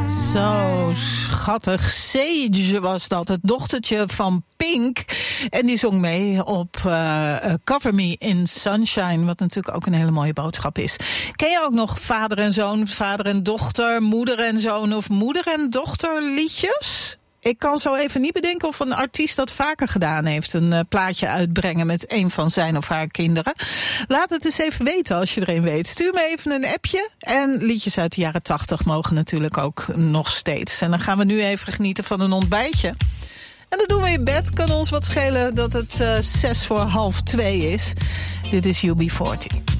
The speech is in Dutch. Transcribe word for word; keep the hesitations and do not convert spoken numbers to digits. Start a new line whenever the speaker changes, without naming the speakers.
Zo schattig. Sage was dat, het dochtertje van Pink. En die zong mee op uh, Cover Me in Sunshine, wat natuurlijk ook een hele mooie boodschap is. Ken je ook nog vader en zoon, vader en dochter, moeder en zoon of moeder en dochter liedjes? Ik kan zo even niet bedenken of een artiest dat vaker gedaan heeft. Een uh, plaatje uitbrengen met een van zijn of haar kinderen. Laat het eens even weten als je er een weet. Stuur me even een appje. En liedjes uit de jaren tachtig mogen natuurlijk ook nog steeds. En dan gaan we nu even genieten van een ontbijtje. En dat doen we in bed. Kan ons wat schelen dat het uh, zes voor half twee is. Dit is U B veertig.